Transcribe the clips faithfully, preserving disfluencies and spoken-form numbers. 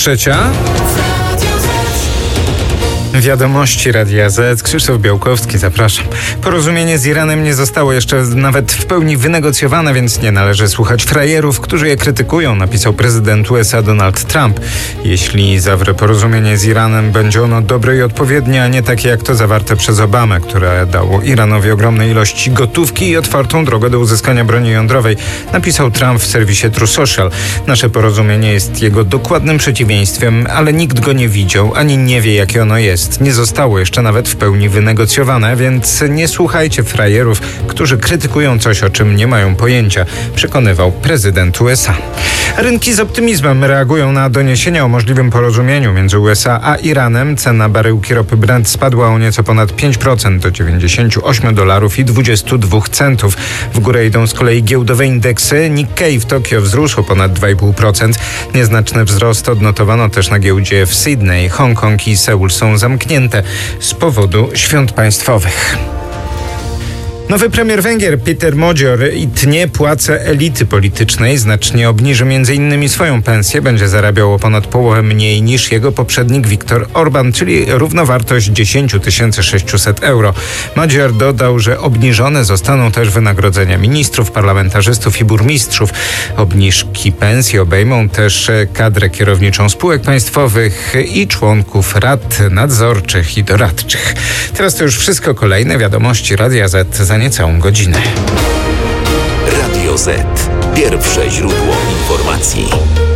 trzecia. Wiadomości Radia Z. Krzysztof Białkowski, zapraszam. Porozumienie z Iranem nie zostało jeszcze nawet w pełni wynegocjowane, więc nie należy słuchać frajerów, którzy je krytykują, napisał prezydent U S A Donald Trump. Jeśli zawrę porozumienie z Iranem, będzie ono dobre i odpowiednie, a nie takie jak to zawarte przez Obamę, które dało Iranowi ogromne ilości gotówki i otwartą drogę do uzyskania broni jądrowej, napisał Trump w serwisie True Social. Nasze porozumienie jest jego dokładnym przeciwieństwem, ale nikt go nie widział, ani nie wie, jakie ono jest. Nie zostało jeszcze nawet w pełni wynegocjowane, więc nie słuchajcie frajerów, którzy krytykują coś, o czym nie mają pojęcia, przekonywał prezydent U S A. Rynki z optymizmem reagują na doniesienia o możliwym porozumieniu między U S A a Iranem. Cena baryłki ropy Brent spadła o nieco ponad pięć procent do dziewięćdziesięciu ośmiu dolarów i dwudziestu dwóch centów. W górę idą z kolei giełdowe indeksy. Nikkei w Tokio wzrósł ponad dwa i pół procent. Nieznaczny wzrost odnotowano też na giełdzie w Sydney. Hongkong i Seul są zamknięte z powodu świąt państwowych. Nowy premier Węgier Péter Magyar tnie płace elity politycznej. Znacznie obniży między innymi swoją pensję. Będzie zarabiał o ponad połowę mniej niż jego poprzednik Viktor Orbán, czyli równowartość dziesięć tysięcy sześćset euro. Magyar dodał, że obniżone zostaną też wynagrodzenia ministrów, parlamentarzystów i burmistrzów. Obniżki pensji obejmą też kadrę kierowniczą spółek państwowych i członków rad nadzorczych i doradczych. Teraz to już wszystko. Kolejne wiadomości Radia Z za niecałą godzinę. Radio Z. Pierwsze źródło informacji.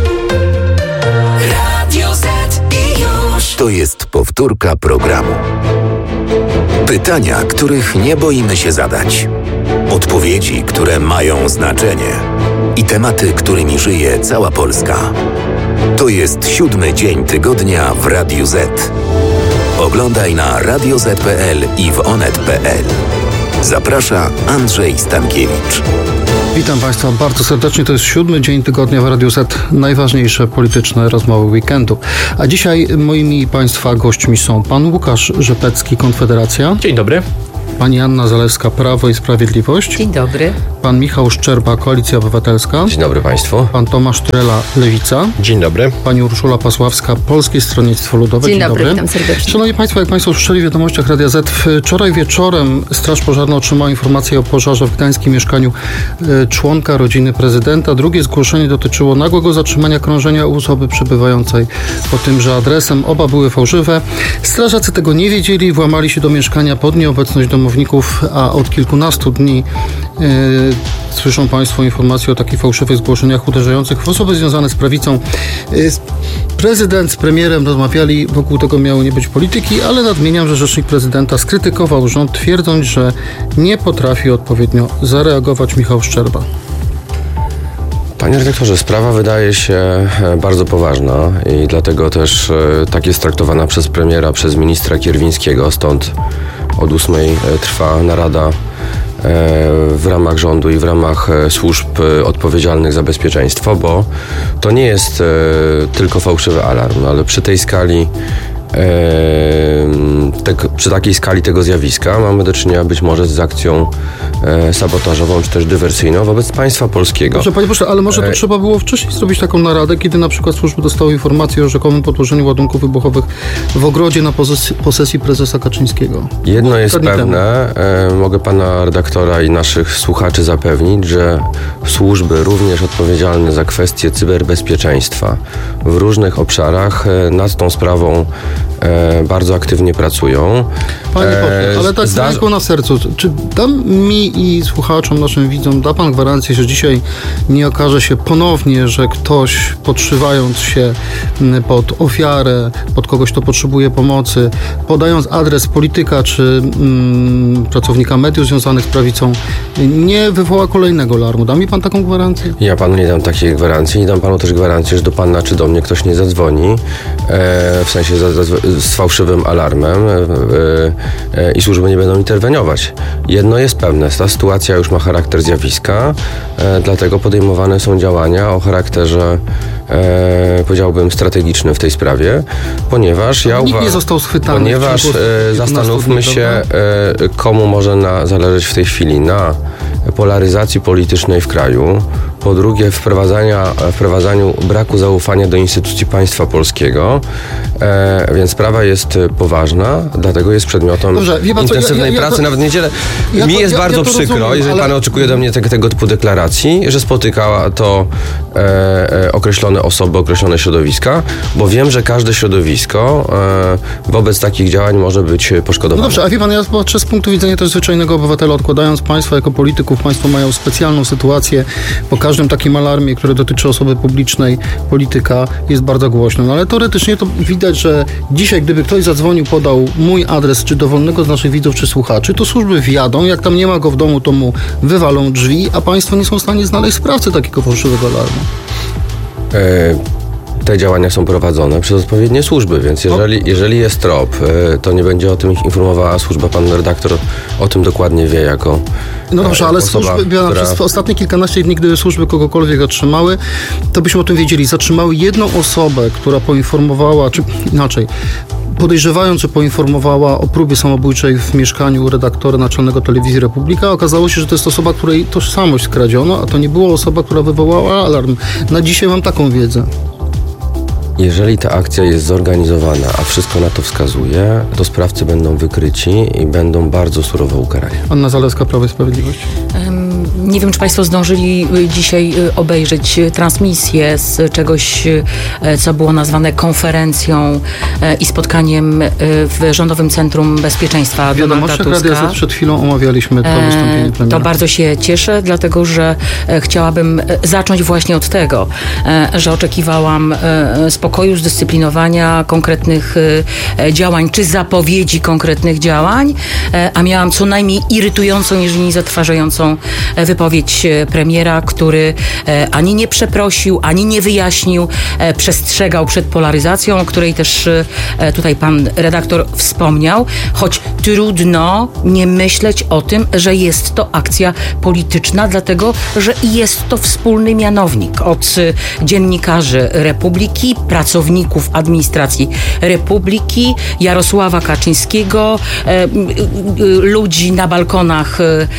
Radio Z i już. To jest powtórka programu. Pytania, których nie boimy się zadać. Odpowiedzi, które mają znaczenie. I tematy, którymi żyje cała Polska. To jest siódmy dzień tygodnia w Radiu Z. Oglądaj na radio zet kropka pe el i w onet kropka pe el. Zaprasza Andrzej Stankiewicz. Witam Państwa bardzo serdecznie. To jest siódmy dzień tygodnia w Radiu Z. Najważniejsze polityczne rozmowy weekendu. A dzisiaj moimi Państwa gośćmi są pan Łukasz Rzepecki, Konfederacja. Dzień dobry. Pani Anna Zalewska, Prawo i Sprawiedliwość. Dzień dobry. Pan Michał Szczerba, Koalicja Obywatelska. Dzień dobry Państwu. Pan Tomasz Trela, Lewica. Dzień dobry. Pani Urszula Pasławska, Polskie Stronnictwo Ludowe. Dzień, Dzień dobry, dobry. witam serdecznie. Szanowni Państwo, jak Państwo słyszeli w wiadomościach Radia Z, wczoraj wieczorem Straż Pożarna otrzymała informację o pożarze w gdańskim mieszkaniu y, członka rodziny prezydenta. Drugie zgłoszenie dotyczyło nagłego zatrzymania krążenia u osoby przebywającej pod tymże adresem. Oba były fałszywe. Strażacy tego nie wiedzieli, włamali się do mieszkania pod nieobecność domowników, a od kilkunastu dni yy, słyszą Państwo informacje o takich fałszywych zgłoszeniach uderzających w osoby związane z prawicą. Yy, prezydent z premierem rozmawiali, wokół tego miało nie być polityki, ale nadmieniam, że rzecznik prezydenta skrytykował rząd, twierdząc, że nie potrafi odpowiednio zareagować. Michał Szczerba. Panie redaktorze, sprawa wydaje się bardzo poważna i dlatego też tak jest traktowana przez premiera, przez ministra Kierwińskiego, stąd od ósmej trwa narada w ramach rządu i w ramach służb odpowiedzialnych za bezpieczeństwo, bo to nie jest tylko fałszywy alarm, ale przy tej skali Te, przy takiej skali tego zjawiska mamy do czynienia być może z akcją e, sabotażową czy też dywersyjną wobec państwa polskiego. Dobrze, panie pośle, ale może to e... trzeba było wcześniej zrobić taką naradę, kiedy na przykład służby dostały informację o rzekomym podłożeniu ładunków wybuchowych w ogrodzie na posesji, posesji prezesa Kaczyńskiego. Jedno jest pewne, e, mogę pana redaktora i naszych słuchaczy zapewnić, że służby również odpowiedzialne za kwestie cyberbezpieczeństwa w różnych obszarach e, nad tą sprawą E, bardzo aktywnie pracują. Panie pośle, ale tak zda... ręką na sercu, czy da mi i słuchaczom, naszym widzom, da pan gwarancję, że dzisiaj nie okaże się ponownie, że ktoś, podszywając się pod ofiarę, pod kogoś, kto potrzebuje pomocy, podając adres polityka czy mm, pracownika mediów związanych z prawicą, nie wywoła kolejnego alarmu? Da mi pan taką gwarancję? Ja panu nie dam takiej gwarancji, nie dam panu też gwarancji, że do pana czy do mnie ktoś nie zadzwoni, e, w sensie za, za, z fałszywym alarmem e, e, i służby nie będą interweniować. Jedno jest pewne, ta sytuacja już ma charakter zjawiska, e, dlatego podejmowane są działania o charakterze, e, powiedziałbym, strategicznym w tej sprawie, ponieważ ja Nikt nie został schwytany. Ponieważ e, zastanówmy się, e, komu może na, zależeć w tej chwili na polaryzacji politycznej w kraju, po drugie wprowadzania, wprowadzaniu braku zaufania do instytucji państwa polskiego, e, więc sprawa jest poważna, dlatego jest przedmiotem Dobrze, wie pan co, intensywnej ja- ja- ja pracy, to- nawet w niedzielę. ja Mi to- jest ja- bardzo ja to przykro, rozumiem, jeżeli ale- pan oczekuje do mnie te, tego typu deklaracji, że spotyka to e, e, określone osoby, określone środowiska, bo wiem, że każde środowisko e, wobec takich działań może być No poszkodowane. dobrze, a wie pan, ja patrzę z punktu widzenia też zwyczajnego obywatela, odkładając państwa jako polityków, państwo mają specjalną sytuację, po każdym takim alarmie, który dotyczy osoby publicznej, polityka jest bardzo głośno. No ale teoretycznie to widać, że dzisiaj, gdyby ktoś zadzwonił, podał mój adres, czy dowolnego z naszych widzów, czy słuchaczy, to służby wjadą, jak tam nie ma go w domu, to mu wywalą drzwi, a państwo nie są w stanie znaleźć sprawcy takiego fałszywego alarmu. E, Te działania są prowadzone przez odpowiednie służby, więc jeżeli, jeżeli jest trop, e, to nie będzie o tym informowała służba. Pan redaktor o tym dokładnie wie jako No dobrze, e, ale osoba, służby, ja, która... przez ostatnie kilkanaście dni, gdyby służby kogokolwiek zatrzymały, to byśmy o tym wiedzieli. Zatrzymały jedną osobę, która poinformowała, czy inaczej, podejrzewając, że poinformowała o próbie samobójczej w mieszkaniu redaktora naczelnego Telewizji Republika. Okazało się, że to jest osoba, której tożsamość skradziono, a to nie była osoba, która wywołała alarm. Na dzisiaj mam taką wiedzę. Jeżeli ta akcja jest zorganizowana, a wszystko na to wskazuje, to sprawcy będą wykryci i będą bardzo surowo ukarani. Anna Zalewska, Prawo i Sprawiedliwość. Nie wiem, czy Państwo zdążyli dzisiaj obejrzeć transmisję z czegoś, co było nazwane konferencją i spotkaniem w Rządowym Centrum Bezpieczeństwa W Donalda wiadomościach Tuska. Radia Z przed chwilą omawialiśmy to wystąpienie premiera. To bardzo się cieszę, dlatego że chciałabym zacząć właśnie od tego, że oczekiwałam spokoju, zdyscyplinowania, konkretnych działań, czy zapowiedzi konkretnych działań, a miałam co najmniej irytującą, jeżeli nie zatrważającą wypowiedź premiera, który ani nie przeprosił, ani nie wyjaśnił, przestrzegał przed polaryzacją, o której też tutaj pan redaktor wspomniał, choć trudno nie myśleć o tym, że jest to akcja polityczna, dlatego, że jest to wspólny mianownik od dziennikarzy Republiki, pracowników administracji Republiki, Jarosława Kaczyńskiego, ludzi na balkonach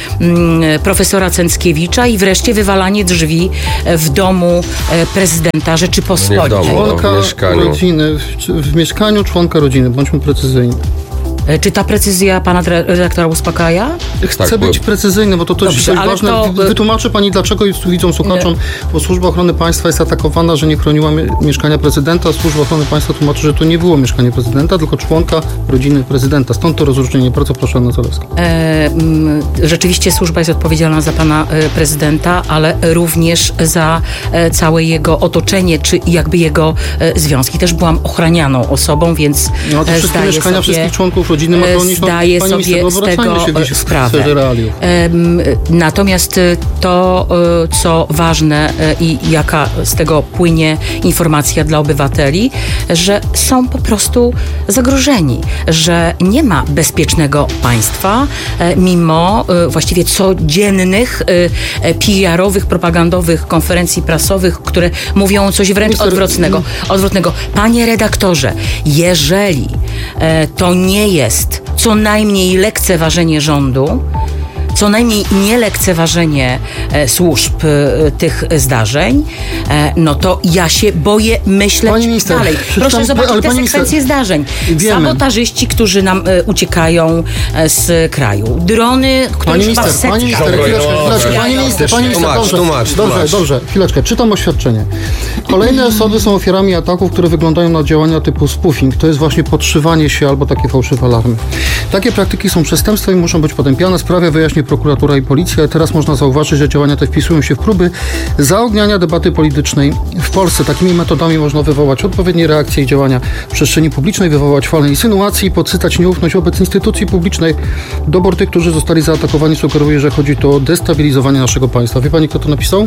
profesora Cęckiewicza i wreszcie wywalanie drzwi w domu prezydenta Rzeczypospolitej. Nie w domu. Członka w mieszkaniu. rodziny, w, w mieszkaniu członka rodziny, bądźmy precyzyjni. Czy ta precyzja pana redaktora uspokaja? Chcę Tak, być bo- precyzyjny, bo to też Dobrze, jest ale ważne. to- Wytłumaczy pani, dlaczego jest widzą słuchaczom, bo Służba Ochrony Państwa jest atakowana, że nie chroniła mie- mieszkania prezydenta, a Służba Ochrony Państwa tłumaczy, że to nie było mieszkanie prezydenta, tylko członka rodziny prezydenta. Stąd to rozróżnienie. Bardzo proszę, Anna Zalewska. E, m, rzeczywiście służba jest odpowiedzialna za pana e, prezydenta, ale również za e, całe jego otoczenie, czy jakby jego e, związki. Też byłam ochranianą osobą, więc No to e, wszystkie zdaję mieszkania sobie, wszystkich członków rodziny ma e, bronić. No, zdaję pani sobie minister, no z wracajmy tego się gdzieś e, w sprawę. sferze realiów. Em, Natomiast e, to, e, co ważne e, i jaka z tego płynie informacja dla obywateli, że są po prostu zagrożeni, że nie ma bezpiecznego państwa, e, mimo e, właściwie codziennych e, e, P R owych, propagandowych konferencji prasowych, które mówią coś wręcz Minister- odwrotnego. odwrotnego. Panie redaktorze, jeżeli e, to nie jest co najmniej lekceważenie rządu, co najmniej nie lekceważenie e, służb e, tych zdarzeń, e, no to ja się boję myśleć Pani minister, dalej. przeczytam- Proszę zobaczyć ale te pani sekwencje minister, zdarzeń. wiemy. Sabotażyści, którzy nam e, uciekają e, z kraju. Drony, które Pani chyba minister, pani setka. minister, chwileczkę, chwileczkę, pani minister, pani minister, Tłumacz, dobrze, tłumacz, dobrze, tłumacz. dobrze, chwileczkę, czytam oświadczenie. Kolejne osoby są ofiarami ataków, które wyglądają na działania typu spoofing, to jest właśnie podszywanie się albo takie fałszywe alarmy. Takie praktyki są przestępstwem i muszą być potępiane, sprawę wyjaśni prokuratura i policja, a teraz można zauważyć, że działania te wpisują się w próby zaogniania debaty politycznej w Polsce. Takimi metodami można wywołać odpowiednie reakcje i działania w przestrzeni publicznej, wywołać falę insynuacji i podsycać nieufność wobec instytucji publicznej. Dobór tych, którzy zostali zaatakowani, sugeruje, że chodzi tu o destabilizowanie naszego państwa. Wie pani, kto to napisał?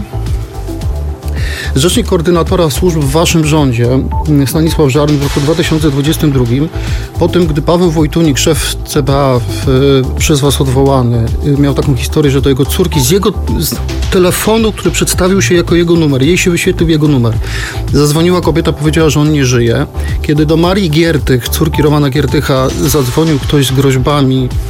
Rzecznik koordynatora służb w waszym rządzie, Stanisław Żaryn, w roku dwa tysiące dwudziestym drugim, po tym, gdy Paweł Wojtunik, szef C B A, w, przez was odwołany, miał taką historię, że do jego córki z jego z telefonu, który przedstawił się jako jego numer, jej się wyświetlił jego numer, zadzwoniła kobieta, powiedziała, że on nie żyje. Kiedy do Marii Giertych, córki Romana Giertycha, zadzwonił ktoś z groźbami,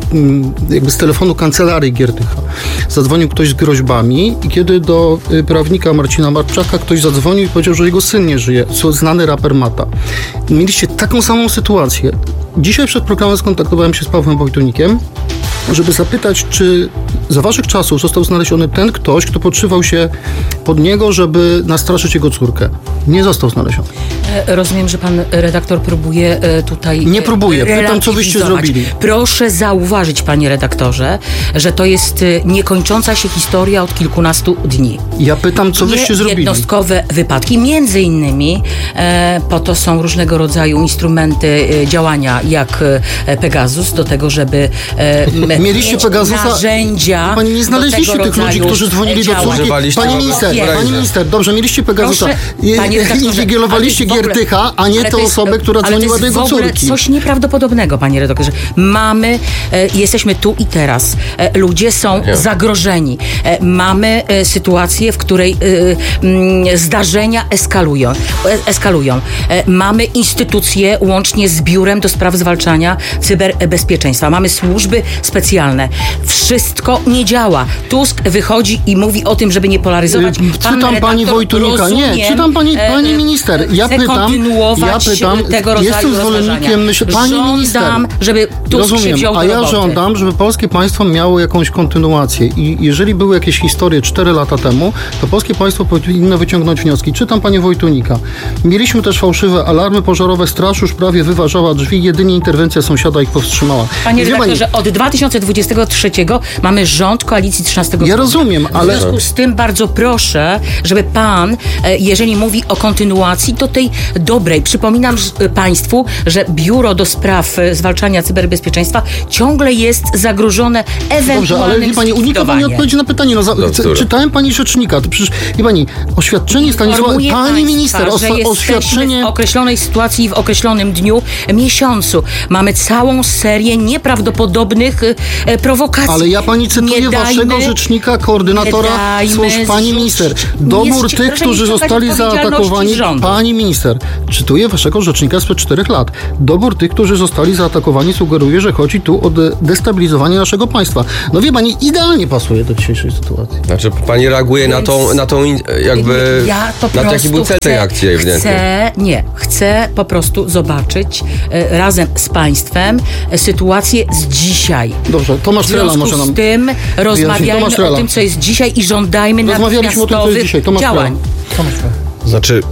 jakby z telefonu kancelarii Giertycha zadzwonił ktoś z groźbami i kiedy do prawnika Marcina Marczaka ktoś zadzwonił i powiedział, że jego syn nie żyje, znany raper Mata. Mieliście taką samą sytuację. Dzisiaj przed programem skontaktowałem się z Pawłem Wojtunikiem, żeby zapytać, czy za waszych czasów został znaleziony ten ktoś, kto podszywał się pod niego, żeby nastraszyć jego córkę. Nie został znaleziony. Rozumiem, że pan redaktor próbuje tutaj... Nie próbuję. Pytam, co wyście zrobili. Proszę zauważyć, panie redaktorze, że to jest niekończąca się historia od kilkunastu dni. Ja pytam, co wyście zrobili. Jednostkowe wypadki. Między innymi e, po to są różnego rodzaju instrumenty e, działania, jak e, Pegasus, do tego, żeby e, Mieliście mieć Pegasusa? narzędzia. Pani nie znaleźliście tych ludzi, którzy dzwonili do córki. Pani minister, pani minister, dobrze, mieliście Pegasusa. Inwigilowaliście Giertycha, a nie tę osobę, która dzwoniła do jego córki. Ale to jest w ogóle coś nieprawdopodobnego, panie redaktorze. Mamy, e, jesteśmy tu i teraz. E, ludzie są Nie. zagrożeni. E, mamy e, sytuację, w której e, m, zdarzenia eskalują. E, eskalują. E, mamy instytucje łącznie z Biurem do Spraw Zwalczania Cyberbezpieczeństwa. Mamy służby specjalne. Wszystko nie działa. Tusk wychodzi i mówi o tym, żeby nie polaryzować. Pan Czytam pani Wojtunika. Nie, czytam pani, pani minister. Ja Chcę pytam, kontynuować ja pytam, tego rodzaju jestem zwolennikiem myśl. Pani żądam, minister. żeby Tusk Rozumiem, się wziął do a ja roboty. żądam, żeby polskie państwo miało jakąś kontynuację i jeżeli były jakieś historie cztery lata temu, to polskie państwo powinno wyciągnąć wnioski. Czytam panie Wojtunika. Mieliśmy też fałszywe alarmy pożarowe, straż już prawie wyważała drzwi, jedynie interwencja sąsiada ich powstrzymała. Panie Wie redaktorze, od dwa tysiące dwudziestego trzeciego mamy rząd koalicji trzynastego Ja rozumiem, ale- W związku z tym bardzo proszę, żeby pan, e, jeżeli mówi o kontynuacji, to tej dobrej. Przypominam że, e, państwu, że Biuro do Spraw e, Zwalczania Cyberbezpieczeństwa ciągle jest zagrożone ewentualnym Dobrze, ale wie pani, unika pani zlikwidowaniem. odpowiedzi na pytanie. No, za, Dobra. czytałem pani rzecznika. To przecież, wie pani, oświadczenie Stanisława... Informuję Pani państwa, minister, że os, jesteśmy oświadczenie... w określonej sytuacji, w określonym dniu, miesiącu. Mamy całą serię nieprawdopodobnych e, prowokacji. Ale ja pani cytuję Nie waszego dajmy- rzecznika, koordynatora nie dajmy służb, pani zrzucić- minister. nie Dobór zci- tych, proszę którzy nie ściągać zostali odpowiedzialności zaatakowani... rządu. Pani minister, cytuję waszego rzecznika sprzed czterech lat. Dobór tych, którzy zostali zaatakowani, sugeruje, że chodzi tu o de- destabilizowanie naszego państwa. No wie pani, idealnie pasuje do dzisiejszej sytuacji. Znaczy, pani reaguje na tą, na tą in- jakby... Ja po na prostu jaki był cel tej chcę- akcji ewidentnie. Chcę, nie, chcę po prostu zobaczyć e, razem z państwem e, sytuację z dzisiaj. Dobrze, Tomasz W Trela związku może nam... z tym rozmawiajmy Tomasz Trela. o tym, co jest dzisiaj i żądajmy Rozmawialiśmy o tym, co jest natychmiastowych dzisiaj. Tomasz Trela. działań. Tomasz Trela. Znaczy,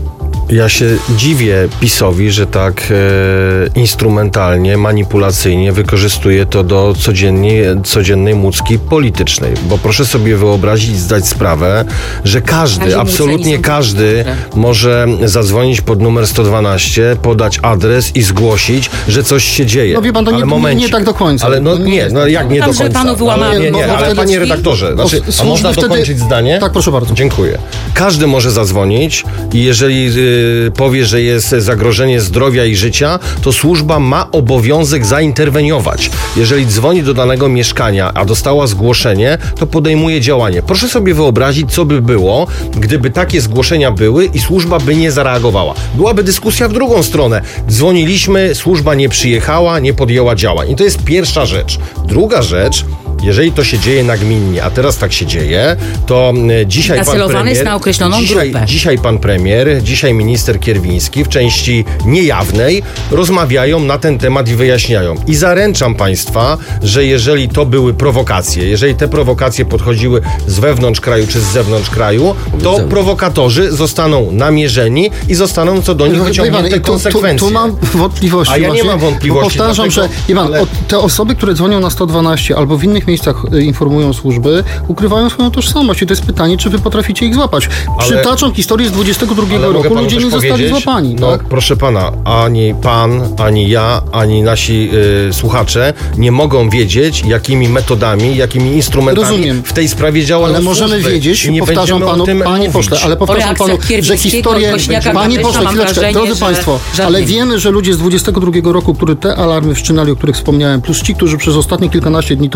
ja się dziwię PiS-owi, że tak e, instrumentalnie, manipulacyjnie wykorzystuje to do codziennie, codziennej mucki politycznej. Bo proszę sobie wyobrazić, zdać sprawę, że każdy, Razie absolutnie muceni są każdy polityczne. może zadzwonić pod numer sto dwanaście, podać adres i zgłosić, że coś się dzieje. No wie pan, to ale nie- momencik. nie tak do końca. Ale no To nie nie, jest no tak. jak nie Tam, do że końca? panu wyłamano- Ale, nie, bo- nie, bo ale wtedy panie drzwi- redaktorze, bo znaczy, a służby można wtedy- dokończyć zdanie? Tak, proszę bardzo. Dziękuję. Każdy może zadzwonić i jeżeli y, powie, że jest zagrożenie zdrowia i życia, to służba ma obowiązek zainterweniować. Jeżeli dzwoni do danego mieszkania, a dostała zgłoszenie, to podejmuje działanie. Proszę sobie wyobrazić, co by było, gdyby takie zgłoszenia były i służba by nie zareagowała. Byłaby dyskusja w drugą stronę. Dzwoniliśmy, służba nie przyjechała, nie podjęła działań. I to jest pierwsza rzecz. Druga rzecz, jeżeli to się dzieje nagminnie, a teraz tak się dzieje, to e, dzisiaj pan Nacelowany premier... jest na określoną dzisiaj, grupę. Dzisiaj pan premier, dzisiaj minister Kierwiński w części niejawnej rozmawiają na ten temat i wyjaśniają. I zaręczam państwa, że jeżeli to były prowokacje, jeżeli te prowokacje podchodziły z wewnątrz kraju czy z zewnątrz kraju, to Widzę. prowokatorzy zostaną namierzeni i zostaną co do nich Wie pan, wyciągnięte i tu, tu, konsekwencje. tu mam wątpliwości. A ja nie właśnie, mam wątpliwości, bo Powtarzam, dlatego- że wie pan, ale- o, te osoby, które dzwonią na sto dwanaście albo w innych miejscach y, informują służby, ukrywają swoją tożsamość. I to jest pytanie, czy wy potraficie ich złapać. Ale- Przytaczam historię z dwudziestego drugiego Ale mogę roku. panu Ludzie coś nie zostali powiedzieć? złapani. No, Tak? proszę pana, ani pan, ani ja, ani nasi y, słuchacze nie mogą wiedzieć, jakimi metodami, jakimi instrumentami Rozumiem. w tej sprawie działają Ale możemy służby. wiedzieć, I nie powtarzam będziemy panu, o tym panie mówić. pośle, ale powtarzam reakcjach panu, że Kierwińskiego, historię... Kośniaka, Panie Gabrysia pośle, mam chwileczkę, wrażenie, drodzy że państwo, żadnych. ale wiemy, że ludzie z dwudziestego drugiego roku, który te alarmy wszczynali, o których wspomniałem, plus ci, którzy przez ostatnie kilkanaście dni to robili,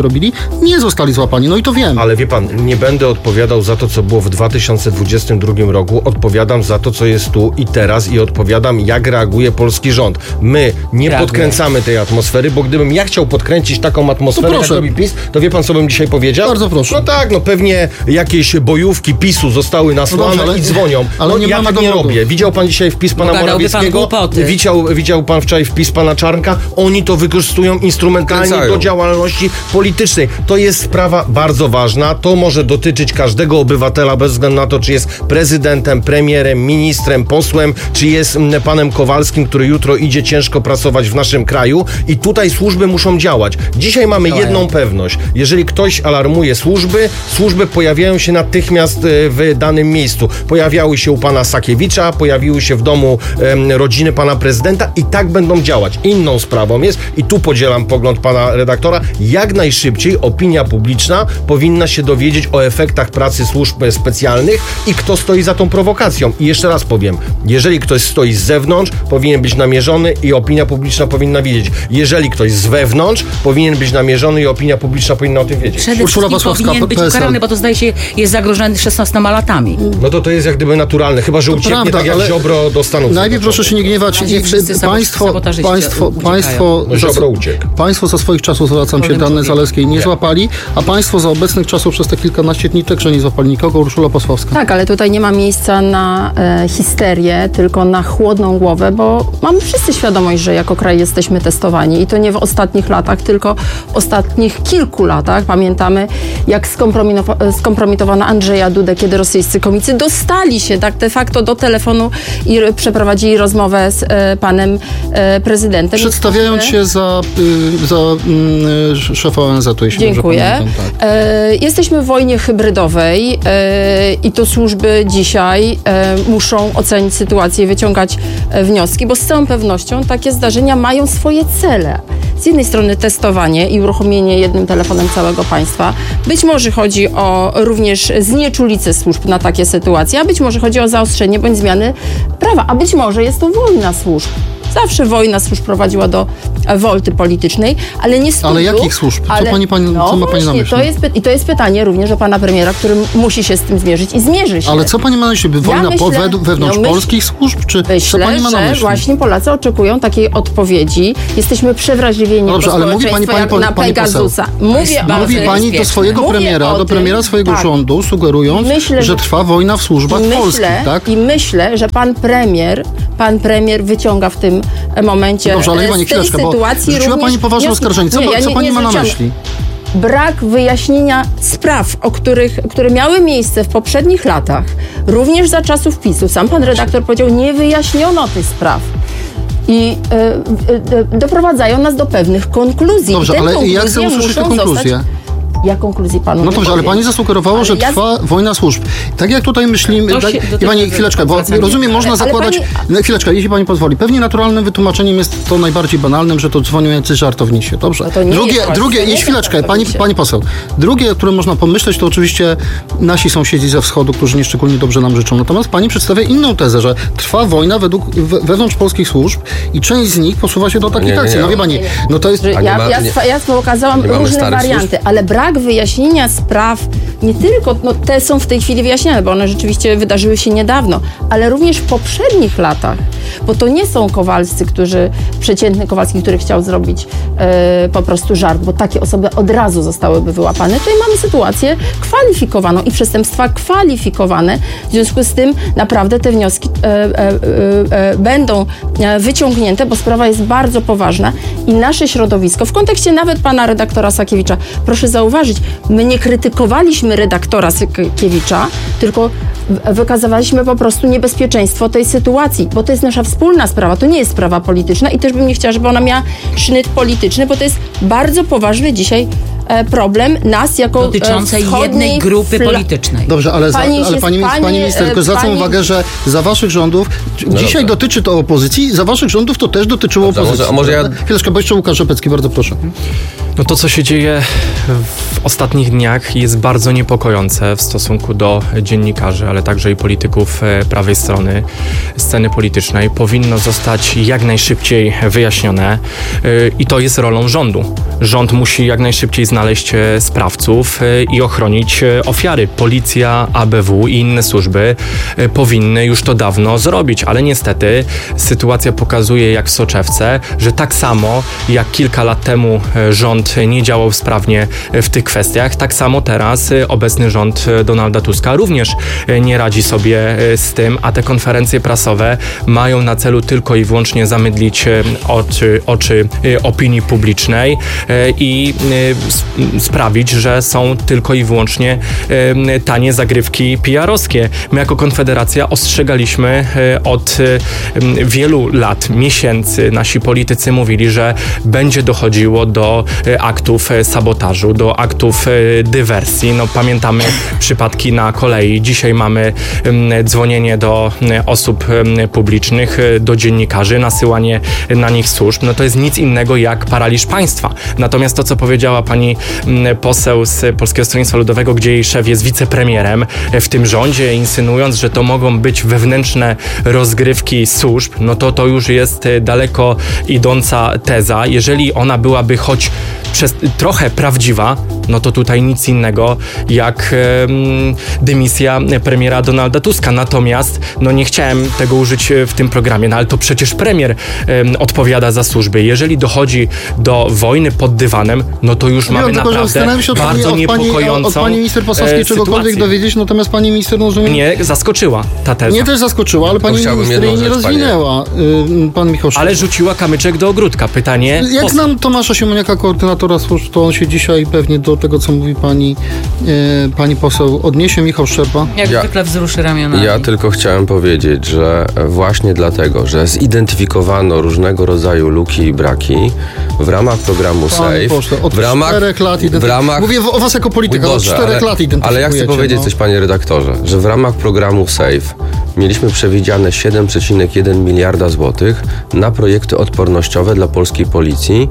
nie zostali złapani. No i to wiem. Ale wie pan, nie będę odpowiadał za to, co było w dwa tysiące dwudziestym drugim roku. Odpowiadam za to, co jest tu i teraz i odpowiadam, jak reaguje polski rząd. My nie Reaguje. podkręcamy tej atmosfery, bo gdybym ja chciał podkręcić taką atmosferę, To jak proszę. robi PiS, to wie pan, co bym dzisiaj powiedział? Bardzo proszę. No tak, no pewnie jakieś bojówki PiSu zostały nasłane No dobrze, ale- i dzwonią. ale no, nie ja mamy tak nie dowodów. robię. Widział pan dzisiaj wpis pana Gadałby pan Morawieckiego? głupoty. Widział, widział pan wczoraj wpis pana Czarnka? Oni to wykorzystują instrumentalnie Kręcają. do działalności politycznej. To jest sprawa bardzo ważna. To może dotyczyć każdego obywatela bez względu na to, czy jest prezydentem, premierem, ministrem, posłem, czy jest mm, panem Kowalskim, który jutro idzie ciężko pracować w naszym kraju. I tutaj służby muszą działać. Dzisiaj mamy Działają. jedną pewność. Jeżeli ktoś alarmuje służby, służby pojawiają się natychmiast e, w danym miejscu. Pojawiały się u pana Sakiewicza, pojawiły się w domu em, rodziny pana prezydenta i tak będą działać. Inną sprawą jest, i tu podzielam pogląd pana redaktora, jak najszybciej opinia publiczna powinna się dowiedzieć o efektach pracy służb specjalnych i kto stoi za tą prowokacją. I jeszcze raz powiem, jeżeli ktoś stoi z zewnątrz, powinien być namierzony i opinia publiczna powinna wiedzieć. Jeżeli ktoś z wewnątrz, powinien być namierzony i opinia publiczna powinna o tym wiedzieć. Przede Urszula wszystkim Pasławska, powinien być P S L. ukarany, bo to zdaje się jest zagrożony szesnastoma latami. No to to jest jak gdyby naturalne, chyba że ucieknie prawda, tak jak ale Ziobro do Stanów Najpierw Zjednoczonych. proszę się nie gniewać. Bardziej Niech wszyscy sabot- państwo, sabotażyści państwo, uciekają. państwo, No za, Ziobro uciekł. państwo za swoich czasów, zwracam się Powiem do Anny człowieku. Zalewskiej, nie złapali, a państwo za obecnych czasów przez te kilkanaście dni także nie złapali nikogo. Urszula Pasławska. Tak, ale tutaj nie ma miejsca na e, histerię, tylko na chłodną głowę, bo mamy wszyscy świadomość, że jako kraj jesteśmy testowani i to nie w ostatnich latach, tylko w ostatnich kilku latach. Pamiętamy, jak skompromitowa- skompromitowano Andrzeja Dudę, kiedy rosyjscy komicy dostali się tak de facto do telefonu i r- przeprowadzili rozmowę z e, panem e, prezydentem. Przedstawiając Jesteśmy- się za, y, za y, szefa O N Z-u, jeśli Dziękuję. dobrze pamiętam. Tak. E, jesteśmy w wojnie hybrydowej e, i to służby dzisiaj e, muszą ocenić sytuację i wyciągać e, wnioski, bo z całą pewnością takie zdarzenia mają swoje cele. Z jednej strony testowanie i uruchomienie jednym telefonem całego państwa. Być może chodzi o również znieczulicę służb na takie sytuacje, a być może chodzi o zaostrzenie bądź zmiany prawa, a być może jest to wojna służb. Zawsze wojna służb prowadziła do e, wolty politycznej, ale nie z Ale powodu- jakich służb? Co ale- pani- pani- no co ma pani na właśnie, myśli? To jest, py- I to jest pytanie również do pana premiera, który m- musi się z tym zmierzyć i zmierzy się. Ale co pani ma na myśli? Wojna po, myślę- wed- wewnątrz no myśl- polskich służb? Czy co Myślę, pani ma na że myśli? właśnie Polacy oczekują takiej odpowiedzi. Jesteśmy przewrażliwieni Dobrze, jako ale mówi pani- społeczeństwo pani- jak na pani poseł. Pegasusa. Mówię jest o bardzo Mówi tym. pani do bezpieczne. swojego Mówię premiera, o do tym, premiera swojego tak. rządu, sugerując, Myślę, że że- trwa wojna w służbach I polskich, myślę, tak? I myślę, że pan premier, pan premier wyciąga w tym momencie Dobrze, ale e, pani z tej chwileczkę, bo sytuacji rzuciła również pani poważne wnioski. oskarżenie. Co, Nie, ja co nie- pani nie ma na zwróciłam- myśli? Brak wyjaśnienia spraw, o których, które miały miejsce w poprzednich latach, również za czasów PiSu. Sam pan redaktor powiedział, nie wyjaśniono tych spraw. I e, e, e, doprowadzają nas do pewnych konkluzji. Dobrze, I te ale ja konkluzje chcę usłyszeć te muszą konkluzje. Zostać... Ja konkluzji panu No nie dobrze, ale powiem. pani zasugerowała, Ale że ja- trwa wojna służb. Tak jak tutaj myślimy, To tak, się- do i tego pani, wracamy. chwileczkę, bo Wracamy. rozumiem, można Ale- ale zakładać, pani- no, chwileczkę, jeśli pani pozwoli, pewnie naturalnym wytłumaczeniem jest to najbardziej banalnym, że to dzwonią jacyś żartownisie. Dobrze. No to nie drugie, jest drugie, właśnie, i nie chwileczkę, jest pani, żartownisie. pani poseł. Drugie, o którym można pomyśleć, to oczywiście nasi sąsiedzi ze wschodu, którzy nieszczególnie dobrze nam życzą. Natomiast pani przedstawia inną tezę, że trwa wojna według, we, wewnątrz polskich służb i część z nich posuwa się do takich nie, nie, akcji. nie. No wie pani, no to jest... Że A nie ja, ma- ja, nie- swa- ja pokazałam nie mamy różne starych warianty, ale brak wyjaśnienia spraw, nie tylko, no te są w tej chwili wyjaśniane, bo one rzeczywiście wydarzyły się niedawno, ale również w poprzednich latach, bo to nie są Kowalscy, którzy, przeciętny Kowalski, który chciał zrobić e, po prostu żart, bo takie osoby od razu zostałyby wyłapane. Tutaj mamy sytuację kwalifikowaną i przestępstwa kwalifikowane, w związku z tym naprawdę te wnioski e, e, e, e, będą e, wyciągnięte, bo sprawa jest bardzo poważna i nasze środowisko, w kontekście nawet pana redaktora Sakiewicza, proszę zauważyć, my nie krytykowaliśmy redaktora Sakiewicza, tylko w- wykazywaliśmy po prostu niebezpieczeństwo tej sytuacji, bo to jest nasza wspólna sprawa, to nie jest sprawa polityczna i też bym nie chciała, żeby ona miała sznyt polityczny, bo to jest bardzo poważny dzisiaj e, problem nas jako e, Dotyczącej wschodniej jednej grupy fla- politycznej. Dobrze, ale, za, Pani ale się- pani, pani, pani, minister, e, tylko zwracam pani- uwagę, że za waszych rządów, dzisiaj dobrze. dotyczy to opozycji, za waszych rządów to też dotyczyło Dobrze, a może- opozycji. a może ja- prawda? Chwileczkę, bo jeszcze Łukasz Rzepecki, bardzo proszę. No to, co się dzieje w ostatnich dniach jest bardzo niepokojące w stosunku do dziennikarzy, ale także i polityków e, prawej strony sceny politycznej. Powinno zostać jak najszybciej wyjaśnione e, i to jest rolą rządu. Rząd musi jak najszybciej znaleźć znaleźć e, sprawców e, i ochronić e, ofiary. Policja, A B W i inne służby e, powinny już to dawno zrobić, ale niestety sytuacja pokazuje jak w soczewce, że tak samo jak kilka lat temu e, rząd nie działał sprawnie e, w tych kwestiach, tak samo teraz e, obecny rząd e, Donalda Tuska również e, nie radzi sobie e, z tym, a te konferencje prasowe mają na celu tylko i wyłącznie zamydlić e, oczy, oczy e, opinii publicznej e, i e, sprawić, że są tylko i wyłącznie e, tanie zagrywki P R-owskie. My jako Konfederacja ostrzegaliśmy e, od e, wielu lat, miesięcy, nasi politycy mówili, że będzie dochodziło do e, aktów e, sabotażu, do aktów e, dywersji. No, pamiętamy przypadki na kolei. Dzisiaj mamy e, dzwonienie do e, osób e, publicznych, e, do dziennikarzy, nasyłanie na nich służb. No to jest nic innego jak paraliż państwa. Natomiast to, co powiedziała pani m, poseł z Polskiego Stronnictwa Ludowego, gdzie jej szef jest wicepremierem e, w tym rządzie, insynuując, że to mogą być wewnętrzne rozgrywki służb, no to to już jest e, daleko idąca teza. Jeżeli ona byłaby choć przez, trochę prawdziwa, no to tutaj nic innego jak e, dymisja premiera Donalda Tuska. Natomiast, no nie chciałem tego użyć w tym programie, no ale to przecież premier e, odpowiada za służby. Jeżeli dochodzi do wojny pod dywanem, no to już Nie mamy wiem, tylko, naprawdę się od bardzo pani, niepokojącą od pani minister Posławskiej e, czegokolwiek sytuację. dowiedzieć, natomiast pani minister no, rozumie... Nie zaskoczyła ta teza. Nie też zaskoczyła, ale pani chciałbym minister jej jedną nie rzecz, rozwinęła. Y, Pan Michał Szczerba. Ale rzuciła kamyczek do ogródka. Pytanie... Jak po- znam Tomasza Siemoniaka, koordynatora służb, to on się dzisiaj pewnie do tego, co mówi pani, e, pani poseł, odniesie. Michał Szczerba. Jak Ja- zwykle wzruszy ramionami. Ja tylko chciałem powiedzieć, że właśnie dlatego, że zidentyfikowano różnego rodzaju luki i braki w ramach programu Panie SAFE, pośle, od w ramach, czterech lat w identyf- ramach Mówię o was jako polityka, od Boże, czterech ale, lat identyfikujecie. ale ja chcę powiedzieć no. coś, panie redaktorze, że w ramach programu SAFE mieliśmy przewidziane siedem przecinek jeden miliarda złotych na projekty odpornościowe dla polskiej policji.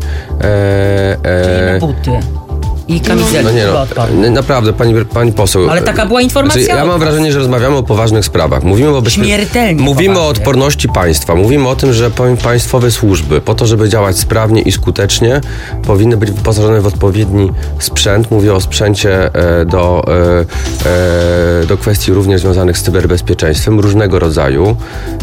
E, e, Na buty i kamizelki. no nie no, odporne. n- naprawdę, pani, pani poseł. Ale taka była informacja Znaczy, ja od mam was. wrażenie, że rozmawiamy o poważnych sprawach. Mówimy o bezpie... Śmiertelnie Mówimy o poważnych. odporności państwa. Mówimy o tym, że po- państwowe służby, po to, żeby działać sprawnie i skutecznie, powinny być wyposażone w odpowiedni sprzęt. Mówię o sprzęcie e, do, e, e, do kwestii również związanych z cyberbezpieczeństwem, różnego rodzaju.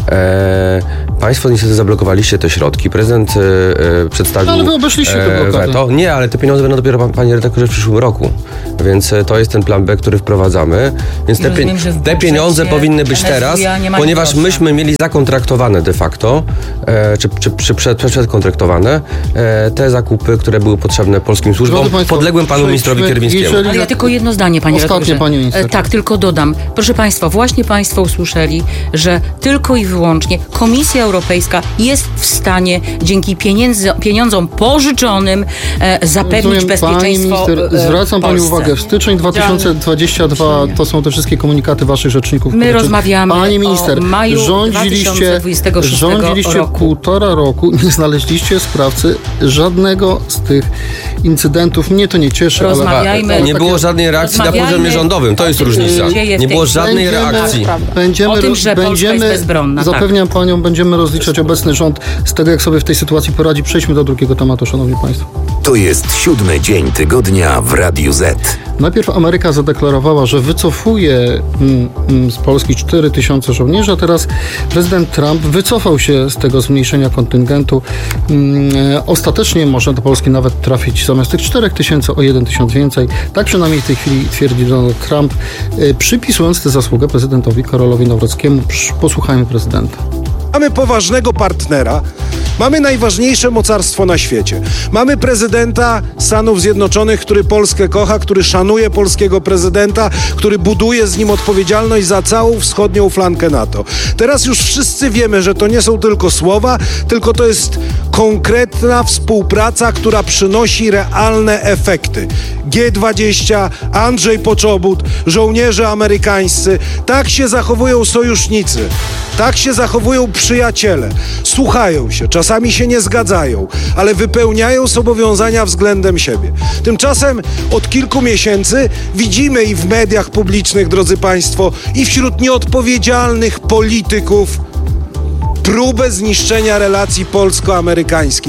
E, państwo niestety zablokowaliście te środki. Prezydent e, e, przedstawił Ale wy obeszliście te blokady. weto. Nie, ale te pieniądze będą dopiero, panie redaktorze, w przyszłym roku. Więc e, to jest ten plan B, który wprowadzamy. Więc te, Rozumiem, pie- że w te pieniądze budżecie powinny być M S W teraz, ja nie ma ponieważ grosza. myśmy mieli zakontraktowane de facto, e, czy, czy, czy przed, przedkontraktowane e, te zakupy, które były potrzebne polskim służbom, Drodzy państwo, podległym panu przejdźmy, ministrowi Kierwińskiemu. jeżeli- Ale ja tylko jedno zdanie, panie Ostatnie, redaktorze. pani minister. E, Tak, tylko dodam. Proszę państwa, właśnie państwo usłyszeli, że tylko i wyłącznie Komisja Europejska jest w stanie dzięki pieniędzy, pieniądzom pożyczonym e, zapewnić Rozumiem, bezpieczeństwo Pani minister, e, zwracam w pani Polsce. uwagę, w styczeń dwa tysiące dwudziestym drugim to są te wszystkie komunikaty waszych rzeczników. My które- rozmawiamy Pani o minister, maju rządziliście, dwa tysiące dwudziestego szóstego rządziliście roku. półtora roku, nie znaleźliście sprawcy żadnego z tych incydentów. Mnie to nie cieszy, ale... Rozmawiajmy. ale Nie takie- było żadnej reakcji na Rozmawiajmy poziomie rządowym. To o jest tym, co różnica. się dzieje w Nie tej było chwili. żadnej Będziemy- reakcji. Będziemy, O tym, że Polska będziemy, jest bezbronna, tak. zapewniam panią, będziemy rozliczać obecny rząd z tego, jak sobie w tej sytuacji poradzi. Przejdźmy do drugiego tematu, szanowni państwo. To jest siódmy dzień tygodnia w Radiu Z. Najpierw Ameryka zadeklarowała, że wycofuje mm, mm, z Polski cztery tysiące żołnierzy, a teraz prezydent Trump wycofał się z tego zmniejszenia kontyngentu. Mm, e, ostatecznie może do Polski nawet trafić zamiast tych czterech tysięcy o jeden tysiąc więcej. Tak przynajmniej w tej chwili twierdzi Donald Trump, e, przypisując tę zasługę prezydentowi Karolowi Nawrockiemu. Psz, Posłuchajmy prezydenta. Mamy poważnego partnera, mamy najważniejsze mocarstwo na świecie. Mamy prezydenta Stanów Zjednoczonych, który Polskę kocha, który szanuje polskiego prezydenta, który buduje z nim odpowiedzialność za całą wschodnią flankę NATO. Teraz już wszyscy wiemy, że to nie są tylko słowa, tylko to jest konkretna współpraca, która przynosi realne efekty. G dwadzieścia, Andrzej Poczobut, żołnierze amerykańscy. Tak się zachowują sojusznicy. Tak się zachowują przyjaciele. Słuchają się, czasami się nie zgadzają, ale wypełniają zobowiązania względem siebie. Tymczasem od kilku miesięcy widzimy i w mediach publicznych, drodzy państwo, i wśród nieodpowiedzialnych polityków próbę zniszczenia relacji polsko-amerykańskich. W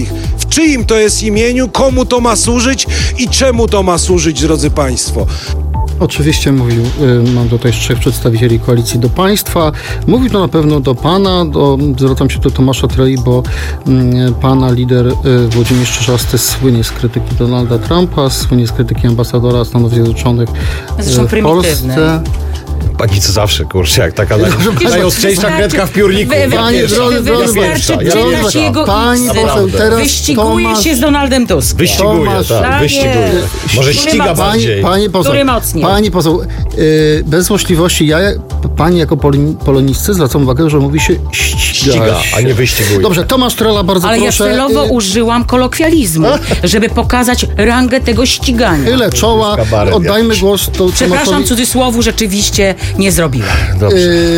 czyim to jest imieniu, komu to ma służyć i czemu to ma służyć, drodzy państwo. Oczywiście mówił, y, mam tutaj trzech przedstawicieli koalicji do państwa. Mówił to na pewno do pana, do, zwracam się do Tomasza Treli, bo y, pana lider y, Włodzimierz Czarzasty słynie z krytyki Donalda Trumpa, słynie z krytyki ambasadora Stanów Zjednoczonych y, Zresztą w Polsce. Pani co zawsze, kurczę, jak taka naj- najostrzejsza kredka w piórniku. Wy- wy- Panie, wystarczy- drodzy, drodzy, wystarczy drodzy, czytać drodzy, jego pani X-y. poseł, teraz Wyściguje Tomasz- się z Donaldem Tuskiem. Wyściguje, Tomasz, tak, tak wyściguje. jest. Może Który ściga mocniej? bardziej. Pani poseł, Który mocniej? pani poseł, yy, bez złośliwości, ja, pani jako poli- polonistce zwracam uwagę, że mówi się ściga, Ściga, się. a nie wyściguje. Dobrze, Tomasz Trela, bardzo Ale proszę. ja celowo y, użyłam kolokwializmu, żeby pokazać rangę tego ścigania. Tyle czoła, Kabaret oddajmy jakiś. głos to Przepraszam, Tomaszowi. cudzysłowu rzeczywiście nie zrobiłam. Dobrze.